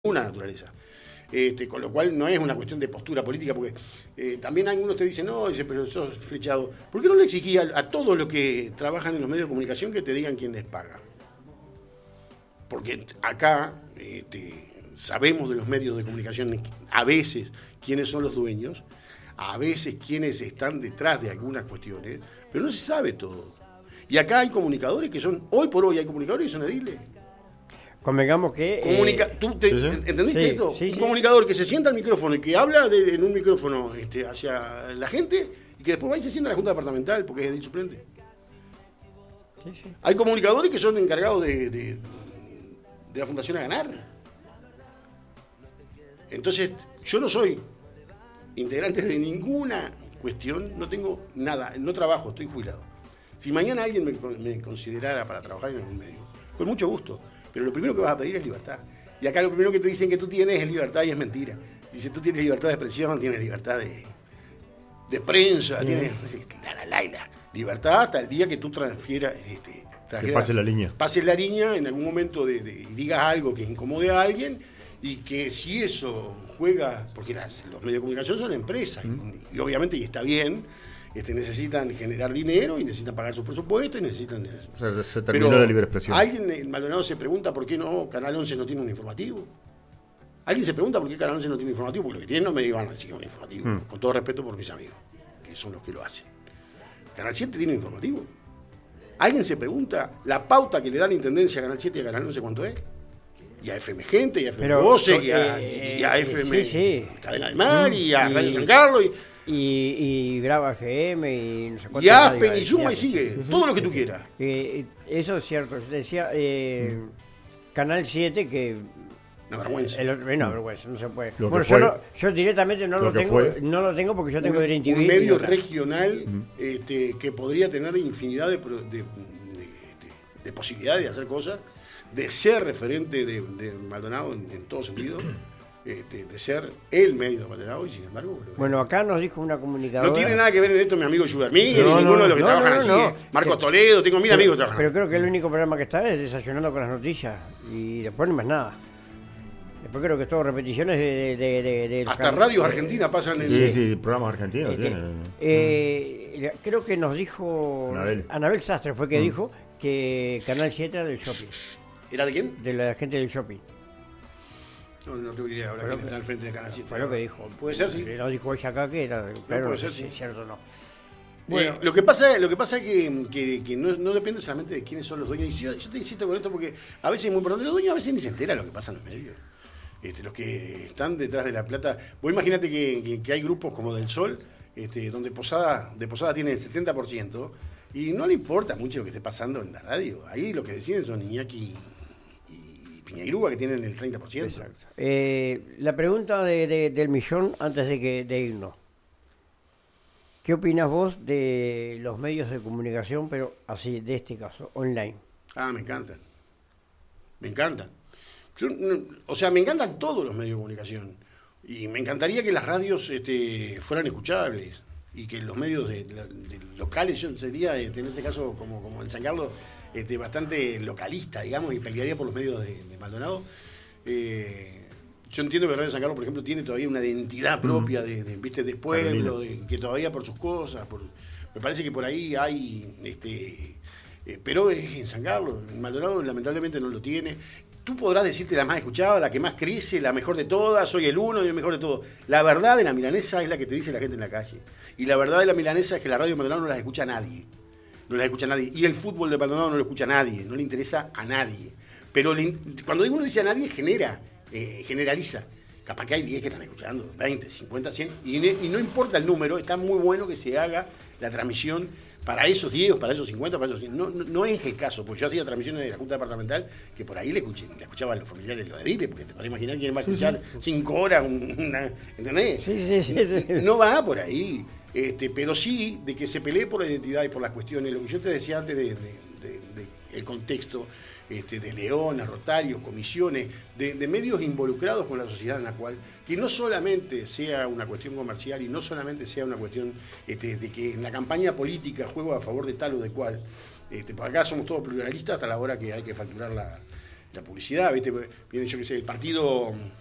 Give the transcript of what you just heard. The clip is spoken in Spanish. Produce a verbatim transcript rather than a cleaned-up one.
una naturaleza. Este, con lo cual no es una cuestión de postura política, porque eh, también algunos te dicen, no, dice, pero sos flechado. ¿Por qué no le exigí a, a todos los que trabajan en los medios de comunicación que te digan quién les paga? Porque acá este, sabemos de los medios de comunicación a veces quiénes son los dueños, a veces quiénes están detrás de algunas cuestiones, pero no se sabe todo. Y acá hay comunicadores que son, hoy por hoy hay comunicadores que son ediles. Convengamos que... Comunica eh, ¿Tú te, sí, sí. ¿Entendiste sí, esto? Sí, un sí. comunicador que se sienta al micrófono y que habla de, en un micrófono este, hacia la gente y que después va y se sienta a la Junta Departamental porque es edil suplente. Sí, sí. Hay comunicadores que son encargados de, de, de la Fundación A Ganar. Entonces, yo no soy integrante de ninguna cuestión, no tengo nada, no trabajo, estoy jubilado. Si mañana alguien me, me considerara para trabajar en algún medio, con mucho gusto. Pero lo primero que vas a pedir es libertad. Y acá lo primero que te dicen que tú tienes es libertad y es mentira. Dice, tú tienes libertad de expresión, tienes libertad de, de prensa, Bien. tienes la, la, la, la, libertad hasta el día que tú transfieras... Este, Que pase la línea. Pases la línea en algún momento de, de, y digas algo que incomode a alguien y que si eso juega... Porque las, los medios de comunicación son empresas mm. y, y obviamente, y está bien... Este, necesitan generar dinero y necesitan pagar sus presupuestos y necesitan... O sea, se terminó Pero la libre expresión. Alguien en Maldonado se pregunta por qué no Canal once no tiene un informativo. Alguien se pregunta por qué Canal once no tiene un informativo, porque lo que tiene no me van a decir un informativo, mm. con todo respeto por mis amigos, que son los que lo hacen. Canal siete tiene un informativo. Alguien se pregunta la pauta que le da la Intendencia a Canal siete y a Canal once cuánto es. Y a F M Gente, y a F M Voces, y, a, eh, y a F M sí, sí. Cadena del Mar, y a Y- Radio San Carlos, y, Y, y Brava F M y no sé y cuántas a radios Aspen, y hay. suma y sigue, todo lo que tú quieras. Eh, eso es cierto. Decía eh, Canal siete que... Una vergüenza. El, bueno, vergüenza, no se puede. Lo que Bueno, fue. yo, no- yo directamente no Lo lo, que tengo, fue. no lo tengo porque yo tengo un, DirecTV. un medio y no- regional este, que podría tener infinidad de, pro- de, de- de- de posibilidades de hacer cosas, de ser referente de, de Maldonado en, en todo sentido, este, de ser el medio de Maldonado, y sin embargo... Bueno, acá nos dijo una comunicadora... no tiene nada que ver en esto mi amigo Sugar Miguel, No, ni ninguno no, de los que no, trabajan no, así. no. eh. Marcos Que- Toledo, tengo mil pero, amigos que trabajan. pero creo que el único programa que está es Desayunando con las Noticias y después no más nada. Después creo que es todo repeticiones de... de, de, de los Hasta can- radios de- argentinas pasan en... Sí, sí, programas argentinos Este, tienen. eh, creo que nos dijo Anabel. Anabel Sastre fue que Mm. dijo que Canal siete era del shopping, ¿Era de quién? de la gente del shopping. No, no tengo idea, ahora Fue lo que que- está al frente de Canal siete. Fue lo que dijo. Puede ser, sí. No dijo ella acá que era, pero puede no ser, sé si sí. es cierto o no. Bueno, lo que pasa, lo que pasa es que, que, que no, no depende solamente de quiénes son los dueños. Y yo, yo te insisto con esto porque a veces es muy importante. Los dueños a veces ni se enteran lo que pasa en los medios. Este, los que están detrás de la plata. Vos imaginate que, que, que hay grupos como Del Sol, este, donde Posada, de Posada tiene el setenta por ciento y no le importa mucho lo que esté pasando en la radio. Ahí lo que deciden son Iñaki y Piñeirúa, que tienen el treinta por ciento. Exacto. Eh, la pregunta de, de- del millón antes de, que, de irnos. ¿Qué opinas vos de los medios de comunicación, pero así, de este caso, online? Ah, me encantan. Me encantan. Yo, no- o sea, me encantan todos los medios de comunicación. Y me encantaría que las radios este, fueran escuchables. Y que los medios de, de- de locales, yo sería, este, en este caso, como, como en San Carlos, este, bastante localista, digamos, y pelearía por los medios de, de Maldonado. Eh, yo entiendo que Radio San Carlos, por ejemplo, tiene todavía una identidad propia de, de, ¿viste? de pueblo, de, que todavía por sus cosas. Por, me parece que por ahí hay... este eh, pero es en San Carlos. En Maldonado lamentablemente no lo tiene. Tú podrás decirte la más escuchada, la que más crece, la mejor de todas, soy el uno y el mejor de todos. La verdad de la milanesa es la que te dice la gente en la calle. Y la verdad de la milanesa es que la radio de Maldonado no las escucha nadie. No las escucha nadie. Y el fútbol de Maldonado no lo escucha nadie. No le interesa a nadie. Pero le, cuando uno dice a nadie, genera, eh, generaliza. Capaz que hay diez que están escuchando, veinte, cincuenta, cien. Y, ne, y no importa el número, está muy bueno que se haga la transmisión para esos diez, para esos cincuenta, para esos cien. No, no, no es el caso, porque yo hacía transmisiones de la Junta Departamental que por ahí le, escuché, le escuchaban los familiares de los ediles, porque te podés imaginar quién va a escuchar sí, sí. cinco horas, una, ¿entendés? Sí, sí, sí, sí. No va por ahí. Este, pero sí de que se pelee por la identidad y por las cuestiones. Lo que yo te decía antes de, de, de, de el contexto este, de leones, rotarios, comisiones, de, de medios involucrados con la sociedad en la cual, que no solamente sea una cuestión comercial y no solamente sea una cuestión este, de que en la campaña política juego a favor de tal o de cual. Este, por acá somos todos pluralistas hasta la hora que hay que facturar la, la publicidad, ¿viste? Viene, yo qué sé, el partido